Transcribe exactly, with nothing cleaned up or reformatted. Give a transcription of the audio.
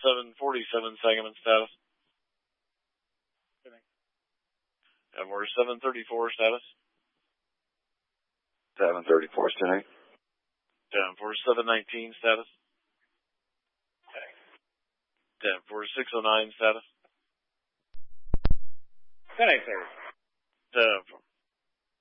seven forty-seven segment status. ten four seven thirty-four status. seven thirty-four, City. ten four seven nineteen status. ten four six oh nine status. ten eight, sir. ten four.